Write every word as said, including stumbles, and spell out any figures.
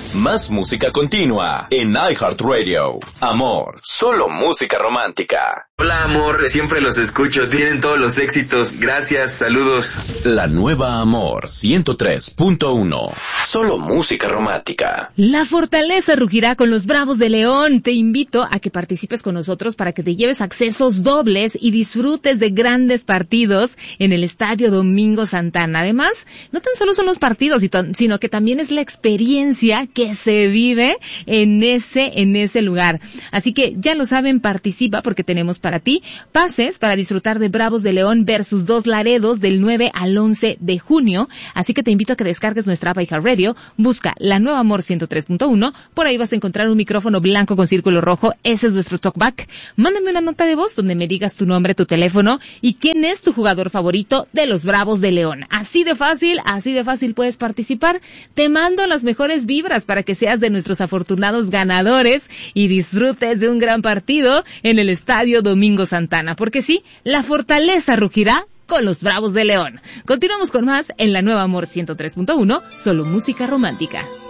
Más música continua en iHeartRadio. Amor, solo música romántica. Hola amor, siempre los escucho, tienen todos los éxitos, gracias, saludos. La nueva Amor ciento tres punto uno. Solo música romántica. La Fortaleza rugirá con los Bravos de León. Te invito a que participes con nosotros para que te lleves accesos dobles y disfrutes de grandes partidos en el Estadio Domingo Santana. Además, no tan solo son los partidos, sino que también es la experiencia que se vive en ese, en ese lugar. Así que ya lo saben, participa porque tenemos para ti pases para disfrutar de Bravos de León versus Dos Laredos del nueve al once de junio. Así que te invito a que descargues nuestra app iHeartRadio, busca La Nueva Amor ciento tres punto uno, por ahí vas a encontrar un micrófono blanco con círculo rojo, ese es nuestro talkback. Mándame una nota de voz donde me digas tu nombre, tu teléfono y quién es tu jugador favorito de los Bravos de León. Así de fácil, así de fácil puedes participar. Te mando las mejores vibras para que seas de nuestros afortunados ganadores y disfrutes de un gran partido en el Estadio Domingo Santana, porque sí, la Fortaleza rugirá con los Bravos de León. Continuamos con más en La Nueva Amor ciento tres punto uno, solo música romántica.